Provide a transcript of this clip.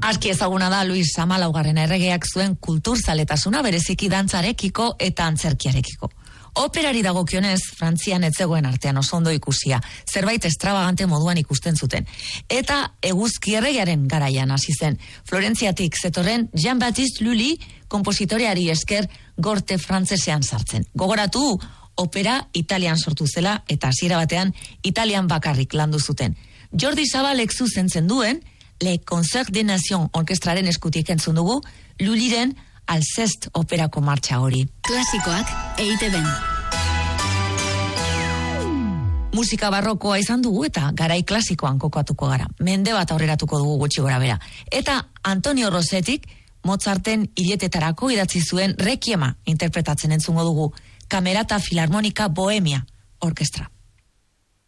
Aski ezaguna da Luis XIV erregeak zuen kulturzaletasuna bereziki dantzarekiko eta antzerkiarekiko. Operari dagokionez, Frantzian ez zegoen artean oso ondo ikusia, zerbait extravagante moduan ikusten zuten. Eta eguzki erregearen garaian hasi zen. Florentziatik zetorren Jean-Baptiste Lully konpositoreari esker gorte frantzesean sartzen. Gogoratu, opera Italian sortu zela eta hasiera batean Italian bakarrik landu zuten. Jordi Zabalek zuzentzen duen Le Concert des Nations orkestraren eskutik entzun dugu Lullyren Alceste operako martxa hori. Klasikoak EITB-n. Musika barrokoa izan dugu eta garai klasikoan kokatuko gara. Mende bat aurreratuko dugu gutxi gora bera. Eta Antonio Rossetik Mozarten hiletetarako idatzi zuen Requiema interpretatzen entzungo dugu. Camerata Filarmonica Bohemia orkestra.